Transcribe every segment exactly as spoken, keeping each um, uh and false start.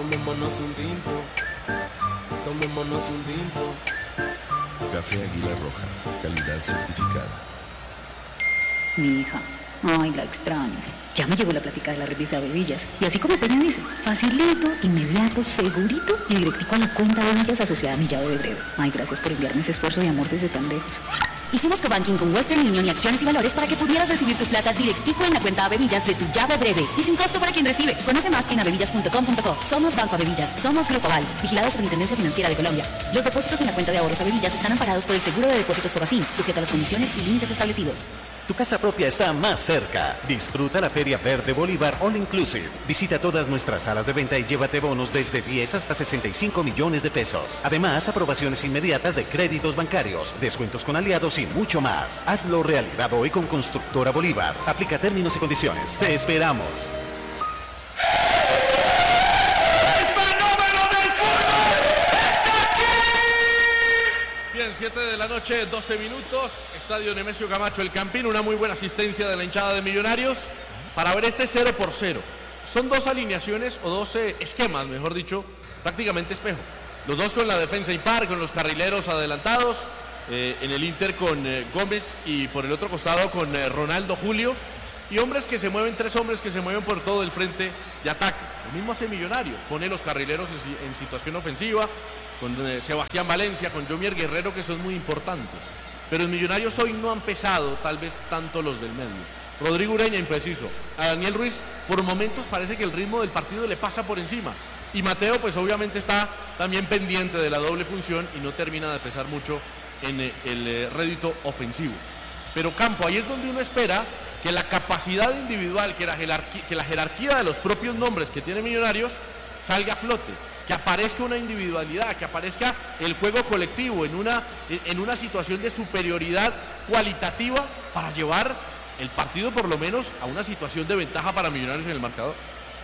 Tomémonos un tinto, tomémonos un tinto. Café Águila Roja, calidad certificada. Mi hija, ay, la extraño. Ya me llegó la plática de la revista de Villas. Y así como Peña dice, facilito, inmediato, segurito y directico a la cuenta de Villas asociada a mi llave de breve. Ay, gracias por enviarme ese esfuerzo de amor desde tan lejos. Hicimos cobanking con Western Union y Acciones y Valores para que pudieras recibir tu plata directico en la cuenta Avevillas de tu llave breve y sin costo para quien recibe. Conoce más en avevillas punto com punto co. Somos Banco Avevillas, somos Grupo Aval, vigilados por Intendencia Financiera de Colombia. Los depósitos en la cuenta de ahorros Avevillas están amparados por el seguro de depósitos Fogafín, sujeto a las condiciones y límites establecidos. Tu casa propia está más cerca. Disfruta la Feria Verde Bolívar All Inclusive. Visita todas nuestras salas de venta y llévate bonos desde diez hasta sesenta y cinco millones de pesos. Además, aprobaciones inmediatas de créditos bancarios, descuentos con aliados y mucho más. Hazlo realidad hoy con Constructora Bolívar. Aplica términos y condiciones. Te esperamos. siete de la noche, doce minutos, Estadio Nemesio Camacho El Campín, una muy buena asistencia de la hinchada de Millonarios para ver este cero por cero. Son dos alineaciones o dos eh, esquemas, mejor dicho, prácticamente espejo. Los dos con la defensa impar, con los carrileros adelantados, eh, en el Inter con eh, Gómez y por el otro costado con eh, Ronaldo Julio, y hombres que se mueven, tres hombres que se mueven por todo el frente de ataque. Lo mismo hace Millonarios, pone los carrileros en, en situación ofensiva, con eh, Sebastián Valencia, con Jomier Guerrero, que son muy importantes. Pero en Millonarios hoy no han pesado tal vez tanto los del medio. Rodrigo Ureña impreciso. A Daniel Ruiz por momentos parece que el ritmo del partido le pasa por encima. Y Mateo pues obviamente está también pendiente de la doble función y no termina de pesar mucho en eh, el eh, rédito ofensivo. Pero Campo, ahí es donde uno espera que la capacidad individual, que la jerarquía, que la jerarquía de los propios nombres que tiene Millonarios salga a flote. Que aparezca una individualidad, que aparezca el juego colectivo en una, en una situación de superioridad cualitativa para llevar el partido por lo menos a una situación de ventaja para Millonarios en el marcador.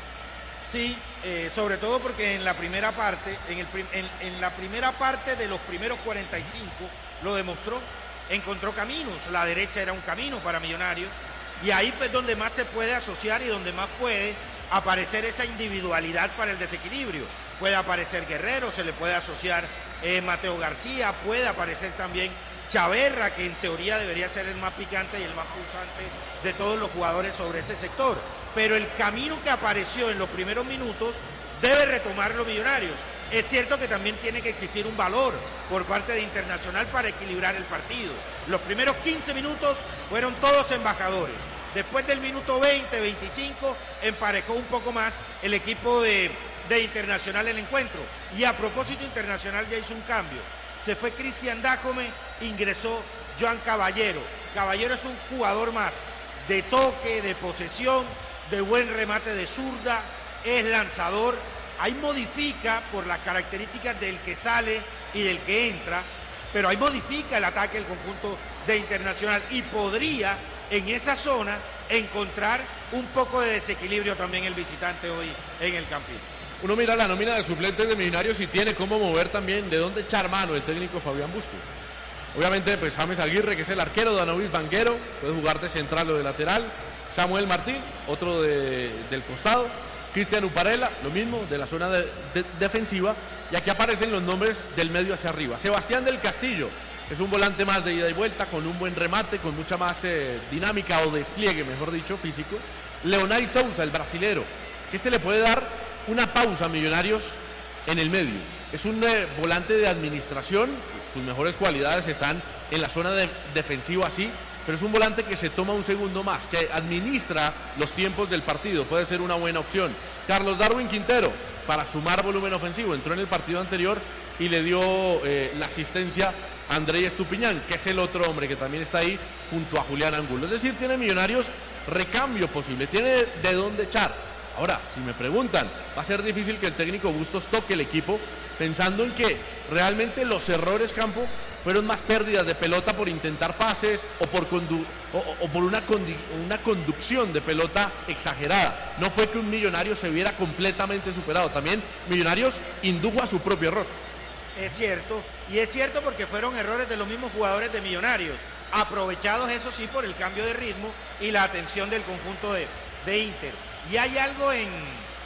Sí, eh, sobre todo porque en la primera parte, en, el prim, en, en la primera parte de los primeros cuarenta y cinco lo demostró, encontró caminos, la derecha era un camino para Millonarios y ahí pues donde más se puede asociar y donde más puede aparecer esa individualidad para el desequilibrio. Puede aparecer Guerrero, se le puede asociar eh, Mateo García, puede aparecer también Chaverra, que en teoría debería ser el más picante y el más pulsante de todos los jugadores sobre ese sector. Pero el camino que apareció en los primeros minutos debe retomar los Millonarios. Es cierto que también tiene que existir un valor por parte de Internacional para equilibrar el partido. Los primeros quince minutos fueron todos embajadores. Después del minuto veinte, veinticinco, emparejó un poco más el equipo de, de Internacional el encuentro. Y a propósito, Internacional ya hizo un cambio. Se fue Cristian Dácome, ingresó Joan Caballero. Caballero es un jugador más de toque, de posesión, de buen remate de zurda, es lanzador. Ahí modifica por las características del que sale y del que entra, pero ahí modifica el ataque del conjunto de Internacional y podría en esa zona encontrar un poco de desequilibrio también el visitante hoy en el Campín. Uno mira la nómina de suplentes de Millonarios y tiene cómo mover también de dónde echar mano el técnico Fabián Bustos. Obviamente pues James Aguirre, que es el arquero, Danovis Banguero, puede jugar de central o de lateral, Samuel Martín, otro de, del costado, Cristian Uparela, lo mismo, de la zona de, de, defensiva, y aquí aparecen los nombres del medio hacia arriba. Sebastián del Castillo, es un volante más de ida y vuelta, con un buen remate, con mucha más eh, dinámica o despliegue, mejor dicho, físico. Leonay Sousa, el brasilero, que este le puede dar una pausa a Millonarios en el medio. Es un eh, volante de administración, sus mejores cualidades están en la zona de, defensiva así, pero es un volante que se toma un segundo más, que administra los tiempos del partido, puede ser una buena opción. Carlos Darwin Quintero, para sumar volumen ofensivo, entró en el partido anterior y le dio eh, la asistencia a Andrei Estupiñán, que es el otro hombre que también está ahí junto a Julián Angulo. Es decir, tiene Millonarios recambio posible, tiene de dónde echar. Ahora, si me preguntan, va a ser difícil que el técnico Bustos toque el equipo pensando en que realmente los errores, Campo, fueron más pérdidas de pelota por intentar pases o por, condu o, o por una, una conducción de pelota exagerada. No fue que un Millonario se viera completamente superado, también Millonarios indujo a su propio error. Es cierto, y es cierto porque fueron errores de los mismos jugadores de Millonarios, aprovechados eso sí por el cambio de ritmo y la atención del conjunto de, de Inter. Y hay algo en,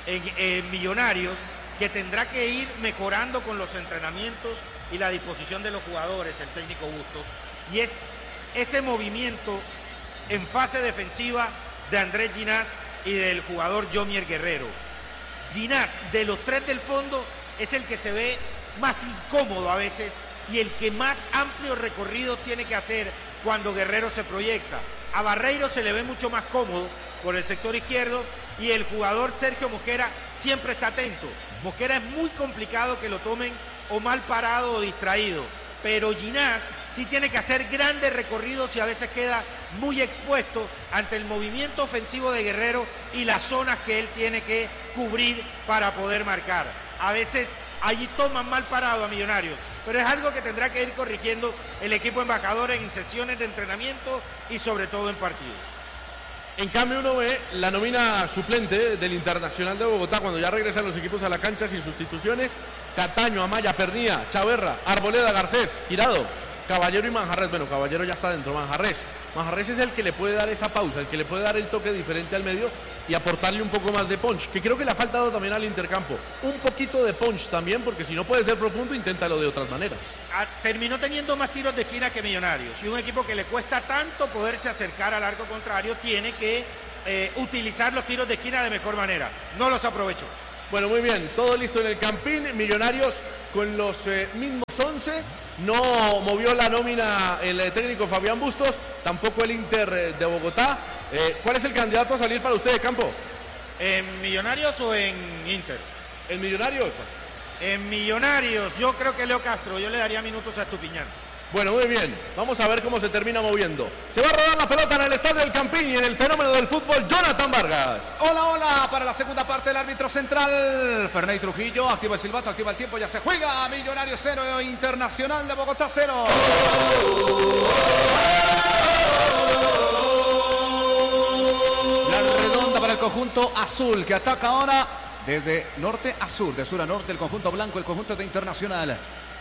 en, en Millonarios que tendrá que ir mejorando con los entrenamientos y la disposición de los jugadores, el técnico Bustos, y es ese movimiento en fase defensiva de Andrés Ginás y del jugador Jomier Guerrero. Ginás, de los tres del fondo, es el que se ve más incómodo a veces y el que más amplio recorrido tiene que hacer cuando Guerrero se proyecta. A Barreiro se le ve mucho más cómodo por el sector izquierdo y el jugador Sergio Mosquera siempre está atento. Mosquera es muy complicado que lo tomen o mal parado o distraído, pero Ginás sí tiene que hacer grandes recorridos y a veces queda muy expuesto ante el movimiento ofensivo de Guerrero y las zonas que él tiene que cubrir para poder marcar. A veces allí toman mal parado a Millonarios, pero es algo que tendrá que ir corrigiendo el equipo embajador en sesiones de entrenamiento y sobre todo en partidos. En cambio uno ve la nómina suplente del Internacional de Bogotá cuando ya regresan los equipos a la cancha sin sustituciones. Cataño, Amaya, Pernía, Chaverra, Arboleda, Garcés, Girado, Caballero y Manjarres. Bueno, Caballero ya está dentro, Manjarres. Manjarres es el que le puede dar esa pausa, el que le puede dar el toque diferente al medio y aportarle un poco más de punch, que creo que le ha faltado también al intercampo. Un poquito de punch también, porque si no puede ser profundo, inténtalo de otras maneras. Ah, terminó teniendo más tiros de esquina que Millonarios. Y un equipo que le cuesta tanto poderse acercar al arco contrario, tiene que eh, utilizar los tiros de esquina de mejor manera. No los aprovechó. Bueno, muy bien, todo listo en el Campín. Millonarios con los eh, mismos once. No movió la nómina el eh, técnico Fabián Bustos, tampoco el Inter eh, de Bogotá. Eh, ¿Cuál es el candidato a salir para usted de campo? ¿En Millonarios o en Inter? ¿En Millonarios? En Millonarios, yo creo que Leo Castro, yo le daría minutos a Estupiñán. Bueno, muy bien, vamos a ver cómo se termina moviendo. Se va a rodar la pelota en el estadio del Campín y en el fenómeno del fútbol, Jonathan Vargas. Hola, hola, para la segunda parte el árbitro central, Ferney Trujillo, activa el silbato, activa el tiempo, ya se juega. Millonarios cero, Internacional de Bogotá cero. La redonda para el conjunto azul que ataca ahora desde norte a sur, de sur a norte el conjunto blanco, el conjunto de Internacional.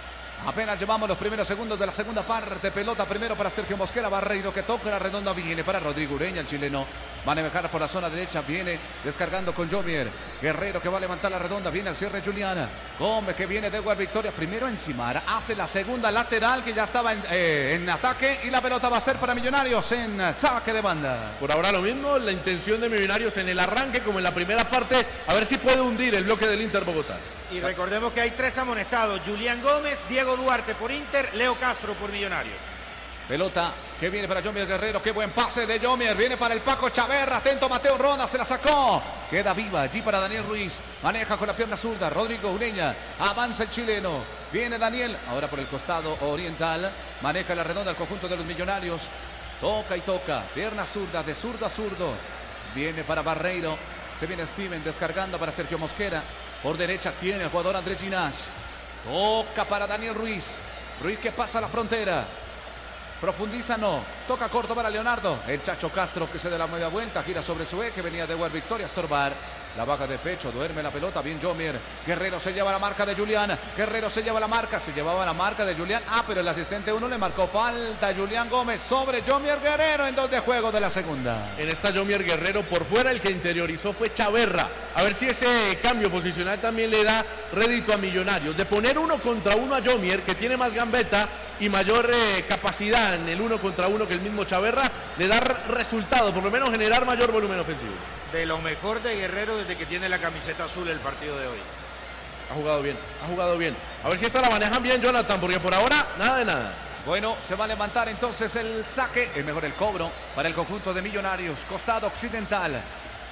Apenas llevamos los primeros segundos de la segunda parte. Pelota primero para Sergio Mosquera. Barreiro que toca la redonda. Viene para Rodrigo Ureña, el chileno. Va a navegar por la zona derecha. Viene descargando con Jomier. Guerrero que va a levantar la redonda. Viene al cierre Juliana. Gómez que viene de Edward Victoria. Primero encimar. Hace la segunda lateral que ya estaba en, eh, en ataque. Y la pelota va a ser para Millonarios en saque de banda. Por ahora lo mismo. La intención de Millonarios en el arranque como en la primera parte. A ver si puede hundir el bloque del Inter Bogotá. Y recordemos que hay tres amonestados, Julián Gómez, Diego Duarte por Inter, Leo Castro por Millonarios. Pelota que viene para Jomier Guerrero, qué buen pase de Jomier, viene para el Paco Chaverra, atento Mateo Ronda, se la sacó, queda viva allí para Daniel Ruiz, maneja con la pierna zurda, Rodrigo Ureña, avanza el chileno, viene Daniel, ahora por el costado oriental, maneja la redonda el conjunto de los Millonarios, toca y toca, pierna zurda, de zurdo a zurdo, viene para Barreiro, se viene Steven descargando para Sergio Mosquera. Por derecha tiene el jugador Andrés Ginás. Toca para Daniel Ruiz. Ruiz que pasa la frontera. Profundiza no. Toca corto para Leonardo. El Chacho Castro que se da la media vuelta. Gira sobre su eje. Venía de Edward Victoria a estorbar. La baja de pecho. Duerme la pelota. Bien Jomier. Guerrero se lleva la marca de Julián. Guerrero se lleva la marca. Se llevaba la marca de Julián. Ah, pero el asistente uno le marcó falta. Julián Gómez sobre Jomier Guerrero en dos de juego de la segunda. En esta Jomier Guerrero por fuera. El que interiorizó fue Chaverra. A ver si ese cambio posicional también le da rédito a Millonarios. De poner uno contra uno a Jomier, que tiene más gambeta y mayor eh, capacidad en el uno contra uno que el mismo Chaverra, le da resultado, por lo menos generar mayor volumen ofensivo. De lo mejor de Guerrero desde que tiene la camiseta azul el partido de hoy. Ha jugado bien, ha jugado bien. A ver si esta la manejan bien, Jonathan, porque por ahora nada de nada. Bueno, se va a levantar entonces el saque, es mejor el cobro para el conjunto de Millonarios, costado occidental.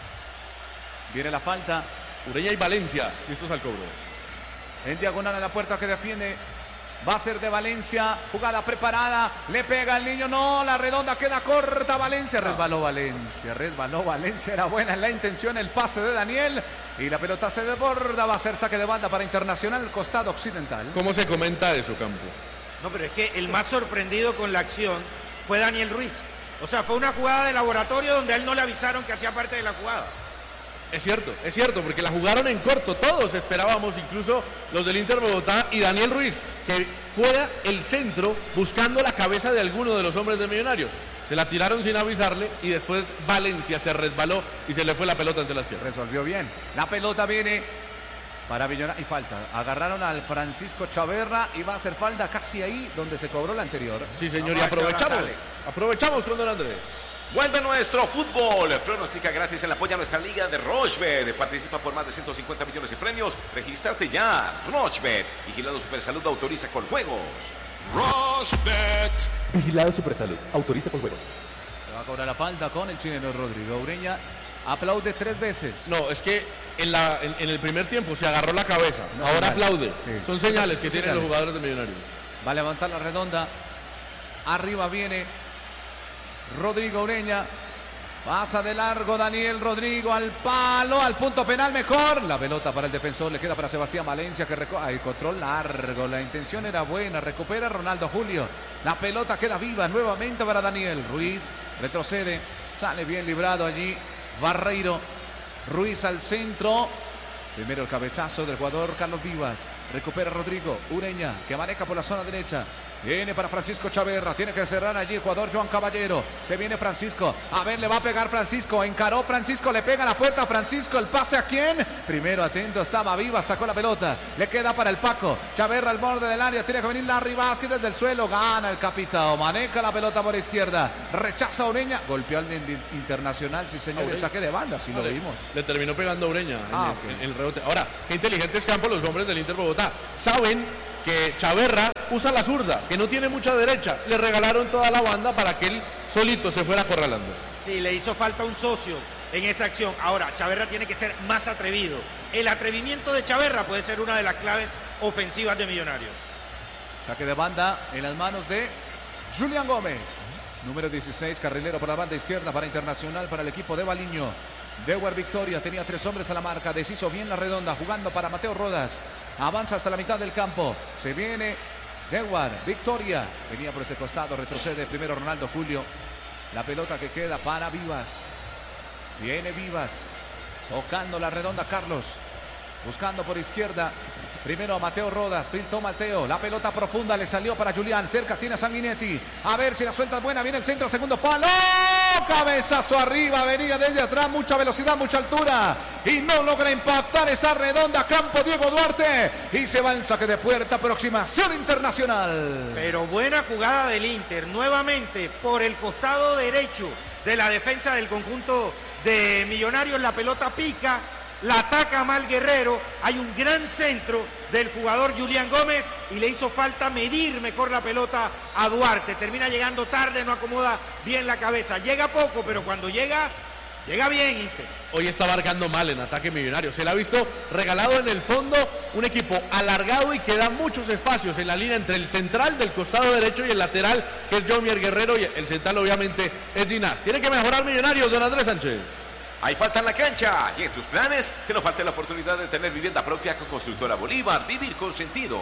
Viene la falta. Ureña y Valencia, listos al cobro. En diagonal a la puerta que defiende. Va a ser de Valencia, jugada preparada, le pega el niño, no, la redonda queda corta, Valencia, resbaló Valencia, resbaló Valencia, era buena la intención, el pase de Daniel y la pelota se desborda, va a ser saque de banda para Internacional, costado occidental. ¿Cómo se comenta eso, Campo? No, pero es que el más sorprendido con la acción fue Daniel Ruiz, o sea, fue una jugada de laboratorio donde a él no le avisaron que hacía parte de la jugada. Es cierto, es cierto, porque la jugaron en corto, todos esperábamos, incluso los del Inter Bogotá y Daniel Ruiz, que fuera el centro buscando la cabeza de alguno de los hombres de Millonarios. Se la tiraron sin avisarle y después Valencia se resbaló y se le fue la pelota entre las piernas. Resolvió bien. La pelota viene para Millonarios y falta. Agarraron al Francisco Chaverra y va a hacer falta casi ahí donde se cobró la anterior. Sí, señor, y aprovechamos. Aprovechamos con don Andrés. Vuelve nuestro fútbol. Pronostica gratis en la apoya a nuestra liga de Rochebet. Participa por más de ciento cincuenta millones de premios. Regístrate ya. Rochebet. Vigilado Supersalud, autoriza con juegos. Rochebet. Vigilado Supersalud, autoriza con juegos. Se va a cobrar la falta con el chileno Rodrigo Ureña. Aplaude tres veces. No, es que en, la, en, en el primer tiempo se agarró la cabeza. No, ahora vale. aplaude. Sí. Son señales que Son tienen señales. los jugadores de Millonarios. Va a levantar la redonda. Arriba viene Rodrigo Ureña. Pasa de largo Daniel Rodrigo al palo, al punto penal mejor. La pelota para el defensor, le queda para Sebastián Valencia que reco hay control largo. La intención era buena, recupera Ronaldo Julio. La pelota queda viva nuevamente para Daniel Ruiz. Retrocede, sale bien librado allí Barreiro. Ruiz al centro. Primero el cabezazo del jugador Carlos Vivas. Recupera Rodrigo Ureña que maneja por la zona derecha. Viene para Francisco Chaverra. Tiene que cerrar allí el jugador Joan Caballero. Se viene Francisco. A ver, le va a pegar Francisco. Encaró Francisco. Le pega a la puerta a Francisco. ¿El pase a quién? Primero atento estaba Vivas. Sacó la pelota. Le queda para el Paco. Chaverra al borde del área. Tiene que venir Larry Vázquez desde el suelo. Gana el capitán. Maneja la pelota por izquierda. Rechaza a Ureña. Golpeó al Internacional. Sí, señor. El saque de banda. Sí, lo le, vimos. Le terminó pegando a Ureña ah, en, okay. el, en el rebote. Ahora, qué inteligentes campos los hombres del Inter Bogotá. Saben que Chaverra usa la zurda, que no tiene mucha derecha. Le regalaron toda la banda para que él solito se fuera acorralando. Sí, le hizo falta un socio en esa acción. Ahora, Chaverra tiene que ser más atrevido. El atrevimiento de Chaverra puede ser una de las claves ofensivas de Millonarios. Saque de banda en las manos de Julián Gómez. Número dieciséis, carrilero por la banda izquierda para Internacional, para el equipo de Baliño. Dewar Victoria tenía tres hombres a la marca, deshizo bien la redonda, jugando para Mateo Rodas. Avanza hasta la mitad del campo. Se viene Dewar Victoria. Venía por ese costado, retrocede primero Ronaldo Julio. La pelota que queda para Vivas. Viene Vivas. Tocando la redonda Carlos. Buscando por izquierda. Primero a Mateo Rodas, filtró Mateo, la pelota profunda le salió para Julián, cerca tiene a Sanguinetti, a ver si la suelta es buena, viene el centro, segundo palo, cabezazo arriba, venía desde atrás, mucha velocidad, mucha altura, y no logra impactar esa redonda, campo Diego Duarte, y se va el saque de puerta, aproximación Internacional. Pero buena jugada del Inter, nuevamente por el costado derecho de la defensa del conjunto de Millonarios, la pelota pica, la ataca mal Guerrero, hay un gran centro del jugador Julián Gómez y le hizo falta medir mejor la pelota a Duarte, termina llegando tarde, no acomoda bien la cabeza, llega poco, pero cuando llega, llega bien Inter. Hoy está abarcando mal en ataque Millonario, se le ha visto regalado en el fondo, un equipo alargado y que da muchos espacios en la línea entre el central del costado derecho y el lateral, que es Jomier Guerrero, y el central obviamente es Ginás. Tiene que mejorar Millonarios, don Andrés Sánchez. Hay falta en la cancha y en tus planes que no falte la oportunidad de tener vivienda propia con Constructora Bolívar. Vivir con sentido.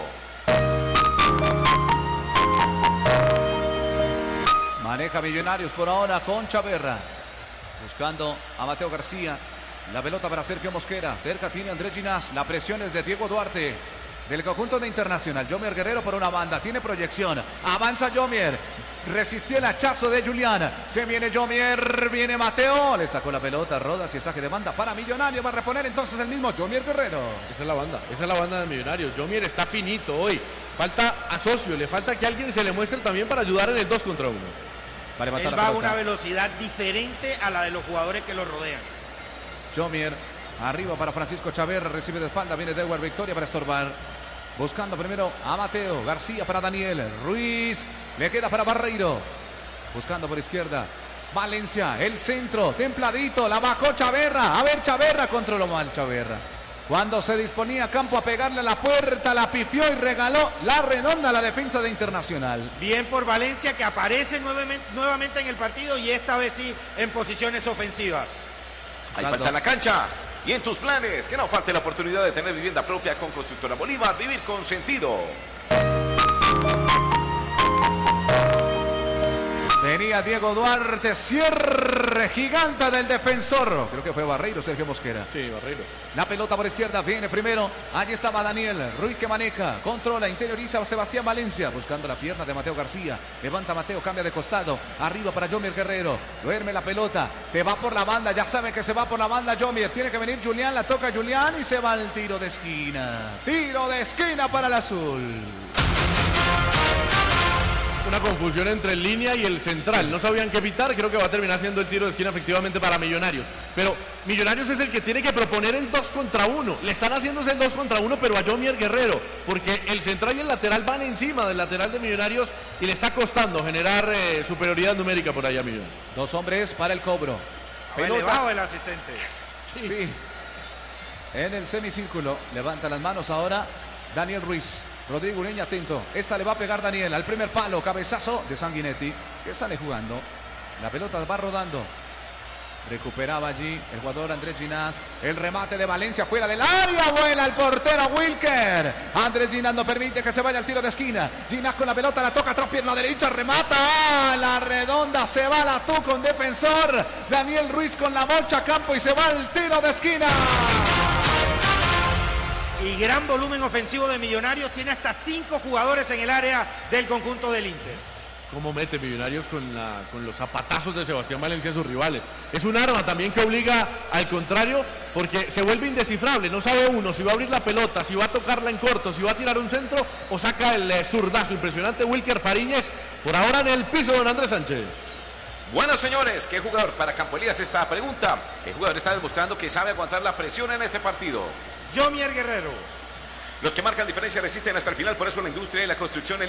Maneja Millonarios por ahora con Chaverra. Buscando a Mateo García. La pelota para Sergio Mosquera. Cerca tiene Andrés Ginás. La presión es de Diego Duarte. Del conjunto de Internacional. Jomier Guerrero por una banda. Tiene proyección. Avanza Jomier. Resistió el hachazo de Julián. Se viene Jomier. Viene Mateo. Le sacó la pelota. Rodas y el saque de banda para Millonario. Va a reponer entonces el mismo Jomier Guerrero. Esa es la banda. Esa es la banda de Millonarios. Jomier está finito hoy. Falta a socio. Le falta que alguien se le muestre también para ayudar en el dos contra uno. Vale, Él va a una velocidad diferente a la de los jugadores que lo rodean. Jomier. Arriba para Francisco Chaverra. Recibe de espalda. Viene Dewar Victoria para estorbar. Buscando primero a Mateo. García para Daniel. Ruiz. Le queda para Barreiro. Buscando por izquierda. Valencia. El centro. Templadito. La bajó Chaverra. A ver, Chaverra. Controló mal Chaverra. Cuando se disponía Campo a pegarle a la puerta, la pifió y regaló la redonda a la defensa de Internacional. Bien por Valencia, que aparece nuevamente, nuevamente en el partido y esta vez sí en posiciones ofensivas. Hay falta en la cancha y en tus planes que no falte la oportunidad de tener vivienda propia con Constructora Bolívar. Vivir con sentido. Venía Diego Duarte, cierre gigante del defensor. Creo que fue Barreiro, Sergio Mosquera. Sí, Barreiro. La pelota por izquierda, viene primero. Allí estaba Daniel Ruiz que maneja, controla, interioriza a Sebastián Valencia, buscando la pierna de Mateo García. Levanta Mateo, cambia de costado. Arriba para Yomier Guerrero. Duerme la pelota, se va por la banda, ya sabe que se va por la banda Yomier. Tiene que venir Julián, la toca Julián y se va al tiro de esquina. Tiro de esquina para el azul. Una confusión entre el línea y el central. No sabían qué pitar. Creo que va a terminar siendo el tiro de esquina efectivamente para Millonarios. Pero Millonarios es el que tiene que proponer el dos contra uno. Le están haciendo el dos contra uno, pero a Yomier Guerrero. Porque el central y el lateral van encima del lateral de Millonarios y le está costando generar eh, superioridad numérica por allá a Millonarios. Dos hombres para el cobro. Elevado el asistente. Sí. sí. En el semicírculo. Levanta las manos ahora Daniel Ruiz. Rodrigo Ureña atento. Esta le va a pegar Daniel al primer palo. Cabezazo de Sanguinetti, que sale jugando. La pelota va rodando. Recuperaba allí el jugador Andrés Ginás. El remate de Valencia fuera del área. Vuela el portero Wilker. Andrés Ginás no permite que se vaya al tiro de esquina. Ginás con la pelota, la toca atrás, pierna derecha, remata. ¡Ah! La redonda se va la tú con defensor. Daniel Ruiz con la mocha a campo y se va al tiro de esquina. Y gran volumen ofensivo de Millonarios. Tiene hasta cinco jugadores en el área del conjunto del Inter. Cómo mete Millonarios con, la, con los zapatazos de Sebastián Valencia a sus rivales. Es un arma también que obliga al contrario, porque se vuelve indescifrable. No sabe uno si va a abrir la pelota, si va a tocarla en corto, si va a tirar un centro o saca el eh, zurdazo. Impresionante Wilker Fariñez. Por ahora en el piso don Andrés Sánchez. Bueno, señores, ¿qué jugador para Campo Elías esta pregunta? ¿Qué jugador está demostrando que sabe aguantar la presión en este partido? Yomier Guerrero. Los que marcan diferencia resisten hasta el final, por eso la industria y la construcción